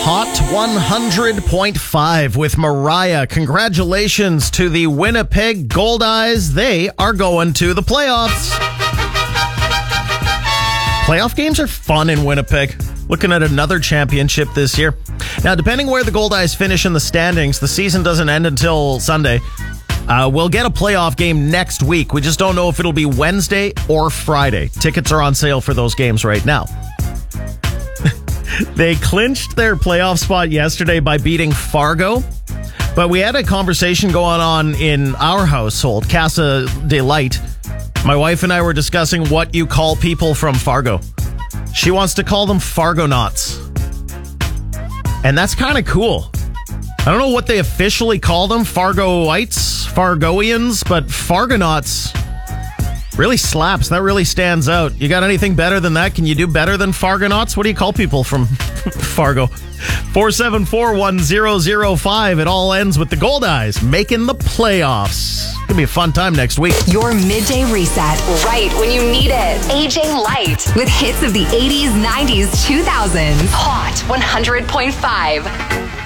Hot 100.5 with Mariah. Congratulations to the Winnipeg Goldeyes. They are going to the playoffs. Playoff games are fun in Winnipeg. Looking at another championship this year. Now, depending where the Goldeyes finish in the standings, the season doesn't end until Sunday. We'll get a playoff game next week. We just don't know if it'll be Wednesday or Friday. Tickets are on sale for those games right now. They clinched their playoff spot yesterday by beating Fargo. But we had a conversation going on in our household, Casa Delight. My wife and I were discussing what you call people from Fargo. She wants to call them Fargonauts. And that's kind of cool. I don't know what they officially call them, Fargoites, Fargoians, but Fargonauts really slaps. That really stands out. You got anything better than that? Can you do better than Fargonauts? What do you call people from Fargo? 474-1005. It all ends with the Goldeyes making the playoffs. It's going to be a fun time next week. Your midday reset, right when you need it. AJ Light, with hits of the 80s, 90s, 2000s. Hot 100.5.